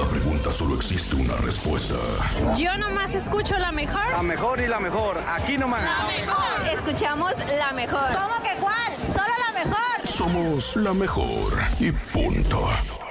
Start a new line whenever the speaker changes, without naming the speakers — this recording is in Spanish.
toda pregunta solo existe una respuesta.
Yo nomás escucho la mejor.
La mejor y la mejor, aquí nomás.
La mejor.
Escuchamos la mejor.
¿Cómo que cuál? Solo la mejor.
Somos la mejor y punto.